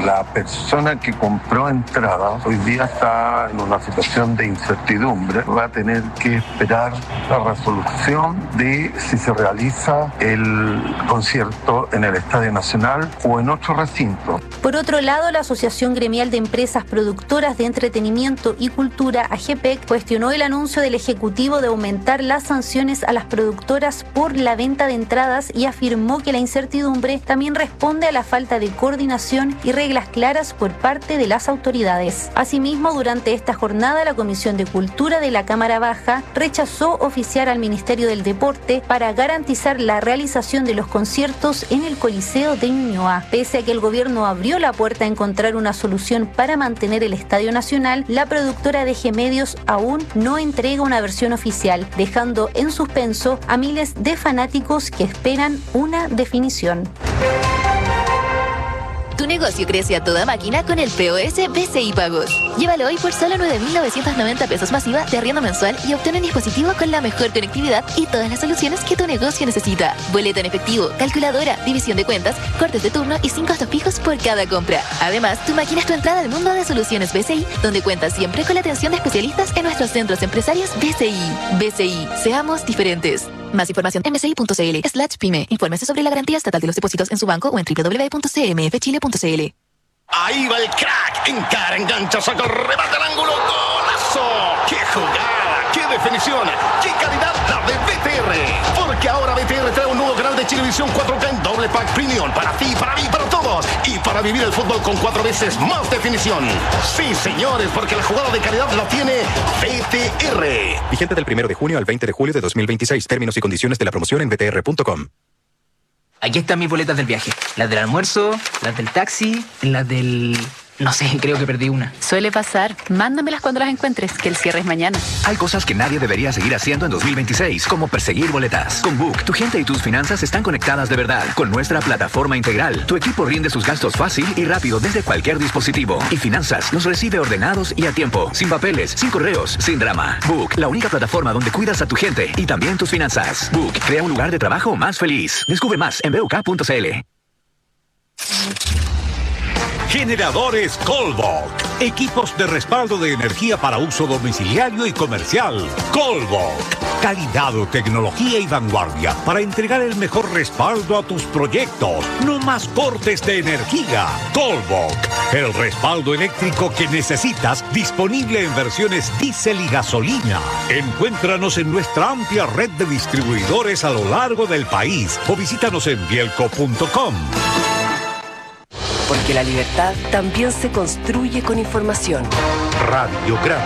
La persona que compró entradas hoy día está en una situación de incertidumbre. Va a tener que esperar la resolución de si se realiza el concierto en el Estadio Nacional o en otro recinto. Por otro lado, la Asociación Gremial de Empresas Productoras de Entretenimiento y Cultura, AGEPEC, cuestionó el anuncio del Ejecutivo de aumentar las sanciones a las productoras por la venta de entradas y afirmó que la incertidumbre también responde a la falta de coordinación y reglas claras por parte de las autoridades. Asimismo, durante esta jornada, la Comisión de Cultura de la Cámara Baja rechazó oficiar al Ministerio del Deporte para garantizar la realización de los conciertos en el Coliseo de Ñuñoa. Pese a que el gobierno abrió la puerta a encontrar una solución para mantener el Estadio Nacional, la productora de G-Medios aún no entrega una versión oficial, dejando en suspenso a miles de fanáticos que esperan una definición. Tu negocio crece a toda máquina con el POS BCI Pagos. Llévalo hoy por solo 9.990 pesos masiva de arriendo mensual y obtén un dispositivo con la mejor conectividad y todas las soluciones que tu negocio necesita. Boleta en efectivo, calculadora, división de cuentas, cortes de turno y sin costos fijos por cada compra. Además, tu máquina es tu entrada al mundo de soluciones BCI, donde cuentas siempre con la atención de especialistas en nuestros centros empresarios BCI. BCI, seamos diferentes. Más información en bci.cl/pyme. Infórmese sobre la garantía estatal de los depósitos en su banco o en www.cmfchile.cl. Ahí va el crack. Encara, engancha, saca, remata al ángulo. ¡Golazo! ¡Qué jugada! ¡Qué definición! ¡Qué calidad la de BTR! Porque ahora BTR trae un nuevo canal de Chilevisión 4K en doble pack premium. Para ti, para mí, para todos. Y para vivir el fútbol con 4 veces más definición. Sí, señores, porque la jugada de calidad la tiene BTR. Vigente del 1 de junio al 20 de julio de 2026. Términos y condiciones de la promoción en btr.com. Aquí están mis boletas del viaje. Las del almuerzo, las del taxi, las del... No sé, creo que perdí una. Suele pasar. Mándamelas cuando las encuentres, que el cierre es mañana. Hay cosas que nadie debería seguir haciendo en 2026, como perseguir boletas. Con Book, tu gente y tus finanzas están conectadas de verdad. Con nuestra plataforma integral, tu equipo rinde sus gastos fácil y rápido desde cualquier dispositivo. Y Finanzas los recibe ordenados y a tiempo, sin papeles, sin correos, sin drama. Book, la única plataforma donde cuidas a tu gente y también tus finanzas. Book, crea un lugar de trabajo más feliz. Descubre más en buk.cl. Generadores Colbok. Equipos de respaldo de energía para uso domiciliario y comercial. Colbok. Calidad, tecnología y vanguardia para entregar el mejor respaldo a tus proyectos. No más cortes de energía. Colbok. El respaldo eléctrico que necesitas, disponible en versiones diésel y gasolina. Encuéntranos en nuestra amplia red de distribuidores a lo largo del país o visítanos en bielco.com. Porque la libertad también se construye con información. Radiograma.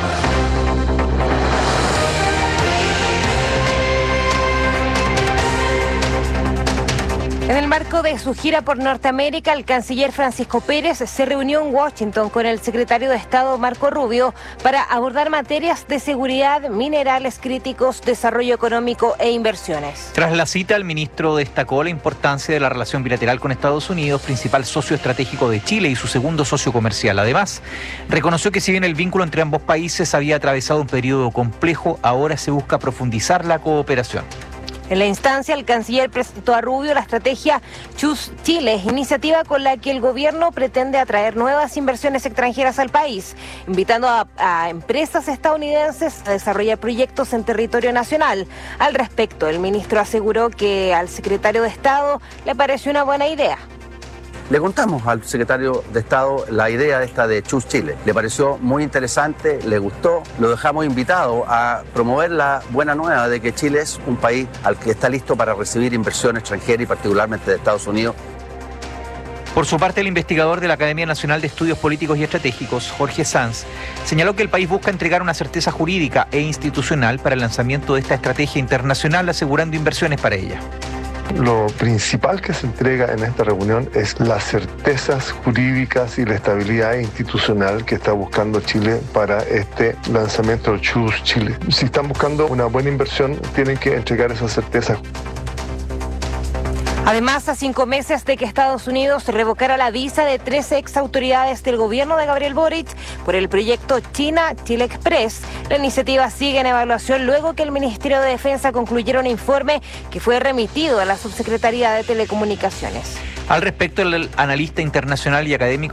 En el marco de su gira por Norteamérica, el canciller Francisco Pérez se reunió en Washington con el secretario de Estado Marco Rubio para abordar materias de seguridad, minerales críticos, desarrollo económico e inversiones. Tras la cita, el ministro destacó la importancia de la relación bilateral con Estados Unidos, principal socio estratégico de Chile y su segundo socio comercial. Además, reconoció que si bien el vínculo entre ambos países había atravesado un periodo complejo, ahora se busca profundizar la cooperación. En la instancia, el canciller presentó a Rubio la estrategia Choose Chile, iniciativa con la que el gobierno pretende atraer nuevas inversiones extranjeras al país, invitando a empresas estadounidenses a desarrollar proyectos en territorio nacional. Al respecto, el ministro aseguró que al secretario de Estado le pareció una buena idea. Le contamos al secretario de Estado la idea esta de Choose Chile. Le pareció muy interesante, le gustó, lo dejamos invitado a promover la buena nueva de que Chile es un país al que está listo para recibir inversión extranjera y particularmente de Estados Unidos. Por su parte, el investigador de la Academia Nacional de Estudios Políticos y Estratégicos, Jorge Sanz, señaló que el país busca entregar una certeza jurídica e institucional para el lanzamiento de esta estrategia internacional, asegurando inversiones para ella. Lo principal que se entrega en esta reunión es las certezas jurídicas y la estabilidad institucional que está buscando Chile para este lanzamiento del Choose Chile. Si están buscando una buena inversión, tienen que entregar esas certezas. Además, a 5 meses de que Estados Unidos revocara la visa de 13 exautoridades del gobierno de Gabriel Boric por el proyecto China-Chile Express, la iniciativa sigue en evaluación luego que el Ministerio de Defensa concluyera un informe que fue remitido a la Subsecretaría de Telecomunicaciones. Al respecto, el analista internacional y académico